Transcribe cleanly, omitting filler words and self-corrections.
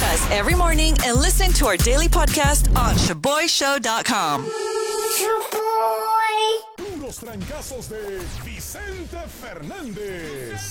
us every morning and listen to our daily podcast on ShaboyShow.com. Los trancazos de Vicente Fernández.